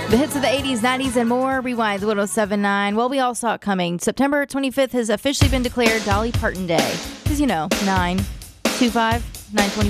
The hits of the 80s, 90s, and more. Rewinds 1079. Well, we all saw it coming. September 25th has officially been declared Dolly Parton Day. Because, 9/25, 9/25.